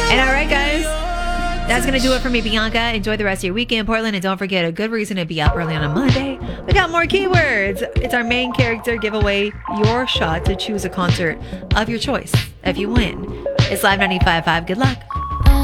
And all right, guys, that's going to do it for me, Bianca. Enjoy the rest of your weekend in Portland. And don't forget, a good reason to be up early on a Monday. We got more keywords. It's our main character giveaway, your shot to choose a concert of your choice if you win. It's Live 95.5. Good luck.